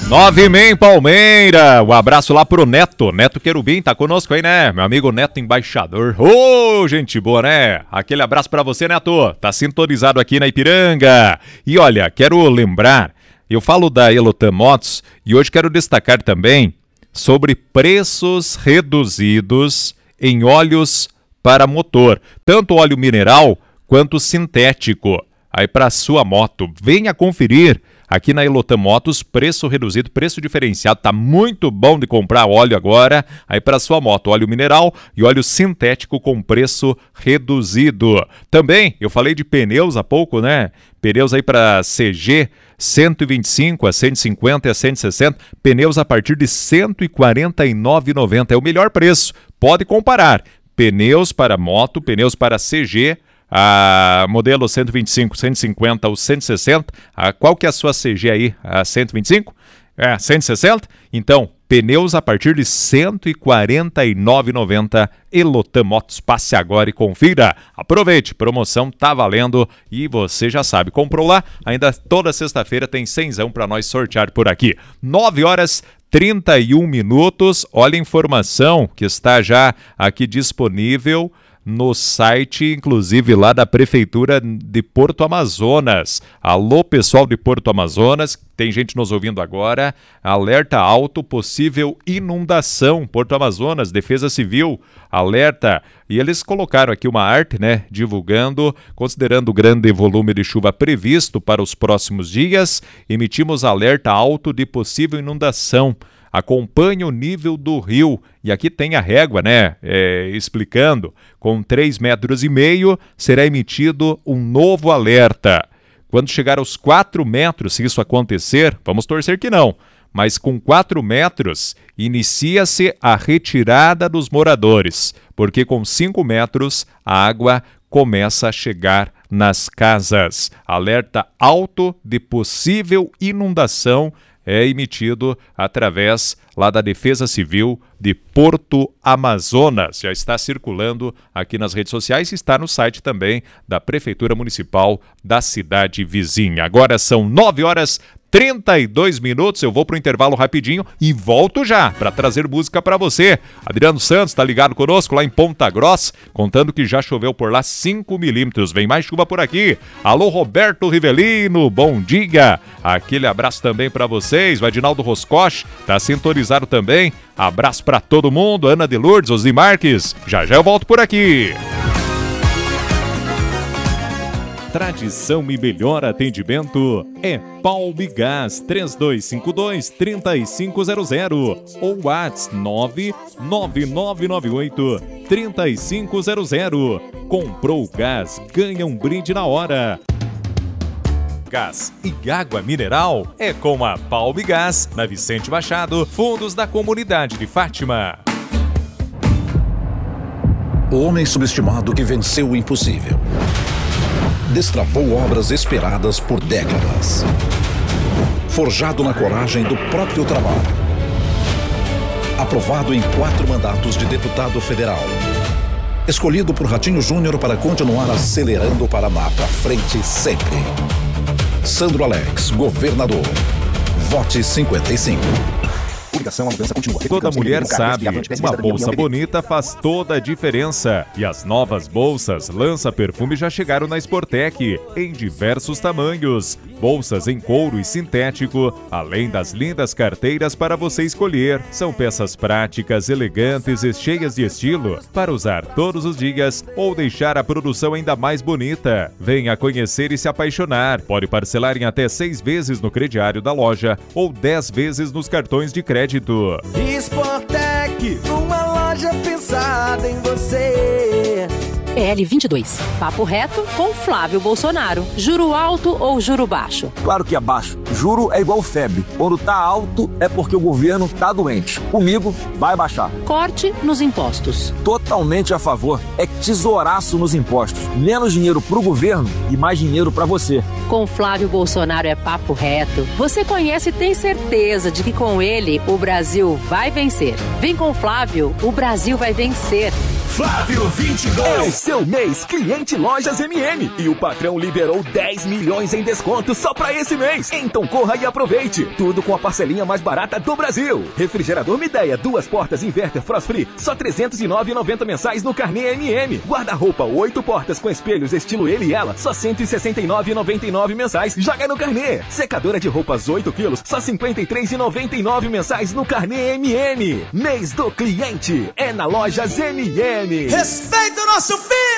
9h30 em Palmeira. Um abraço lá pro Neto. Neto Querubim tá conosco aí, né? Meu amigo Neto Embaixador. Ô, gente boa, né? Aquele abraço pra você, Neto. Tá sintonizado aqui na Ipiranga. E olha, quero lembrar, eu falo da Elotam Motos e hoje quero destacar também sobre preços reduzidos em óleos para motor, tanto óleo mineral quanto sintético. Aí para sua moto, venha conferir aqui na Elotam Motos, preço reduzido, preço diferenciado, tá muito bom de comprar óleo agora, aí para sua moto, óleo mineral e óleo sintético com preço reduzido. Também, eu falei de pneus há pouco, né? Pneus aí para CG, 125 a 150 a 160, pneus a partir de R$ 149,90, é o melhor preço, pode comparar. Pneus para moto, pneus para CG, a modelo 125, 150 ou 160, qual que é a sua CG aí? A 125? 160? Então, pneus a partir de R$ 149,90, Elotam Motos, passe agora e confira. Aproveite, promoção tá valendo e você já sabe, comprou lá, ainda toda sexta-feira tem 100zão para nós sortear por aqui. 9h31, olha a informação que está já aqui disponível no site, inclusive lá da Prefeitura de Porto Amazonas. Alô, pessoal de Porto Amazonas, tem gente nos ouvindo agora. Alerta alto, possível inundação. Porto Amazonas, Defesa Civil, alerta. E eles colocaram aqui uma arte, né, divulgando, considerando o grande volume de chuva previsto para os próximos dias, emitimos alerta alto de possível inundação. Acompanhe o nível do rio, e aqui tem a régua, né, explicando, com 3,5 metros será emitido um novo alerta. Quando chegar aos 4 metros, se isso acontecer, vamos torcer que não, mas com 4 metros, inicia-se a retirada dos moradores, porque com 5 metros a água começa a chegar nas casas. Alerta alto de possível inundação é emitido através lá da Defesa Civil de Porto Amazonas. Já está circulando aqui nas redes sociais e está no site também da Prefeitura Municipal da cidade vizinha. Agora são 9h32, eu vou para o intervalo rapidinho e volto já para trazer música para você. Adriano Santos está ligado conosco lá em Ponta Grossa, contando que já choveu por lá 5 milímetros. Vem mais chuva por aqui. Alô, Roberto Rivelino, bom dia. Aquele abraço também para vocês. O Adinaldo Roscoche está sintonizado também. Abraço para todo mundo. Ana de Lourdes, Osni Marques. Já eu volto por aqui. Tradição e melhor atendimento é Palmigás 3252-3500 ou WhatsApp 99998-3500. Comprou gás, ganha um brinde na hora. Gás e água mineral é com a Palmigás, na Vicente Machado, fundos da comunidade de Fátima. O homem subestimado que venceu o impossível. Destravou obras esperadas por décadas. Forjado na coragem do próprio trabalho. Aprovado em 4 mandatos de deputado federal. Escolhido por Ratinho Júnior para continuar acelerando o Paraná para frente sempre. Sandro Alex, governador. Vote 55. A mudança continua. Toda mulher sabe, uma bolsa bonita faz toda a diferença. E as novas bolsas lança-perfume já chegaram na Sportec, em diversos tamanhos. Bolsas em couro e sintético, além das lindas carteiras para você escolher. São peças práticas, elegantes e cheias de estilo, para usar todos os dias ou deixar a produção ainda mais bonita. Venha conhecer e se apaixonar. Pode parcelar em até 6 vezes no crediário da loja ou 10 vezes nos cartões de crédito. Sportec, uma loja pensada em você. PL22. Papo reto com Flávio Bolsonaro. Juro alto ou juro baixo? Claro que é baixo. Juro é igual febre. Quando tá alto é porque o governo tá doente. Comigo vai baixar. Corte nos impostos. Totalmente a favor. É tesouraço nos impostos. Menos dinheiro pro governo e mais dinheiro pra você. Com Flávio Bolsonaro é papo reto. Você conhece e tem certeza de que com ele o Brasil vai vencer. Vem com Flávio, o Brasil vai vencer. Flávio 22. É o seu mês Cliente Lojas MM. E o patrão liberou 10 milhões em desconto só pra esse mês. Então corra e aproveite. Tudo com a parcelinha mais barata do Brasil. Refrigerador Midea, 2 portas inverter Frost Free, só R$ 309,90 mensais no Carnê MM. Guarda-roupa 8 portas com espelhos estilo ele e ela, só R$ 169,99 mensais. Joga no Carnê. Secadora de roupas 8 quilos, só R$ 53,99 mensais no Carnê MM. Mês do cliente é na Lojas MM. Respeita o nosso filho!